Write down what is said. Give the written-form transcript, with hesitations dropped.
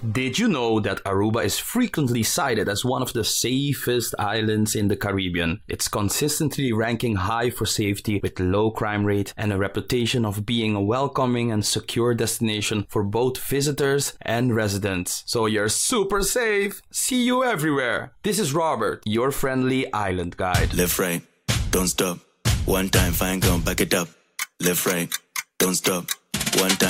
Did you know that Aruba is frequently cited as one of the safest islands in the Caribbean? It's consistently ranking high for safety with low crime rate and a reputation of being a welcoming and secure destination for both visitors and residents. So you're super safe. See you everywhere. This is Robert, your friendly island guide. Left, right, don't stop. One time, fine, come back it up. Left, right, don't stop. One time.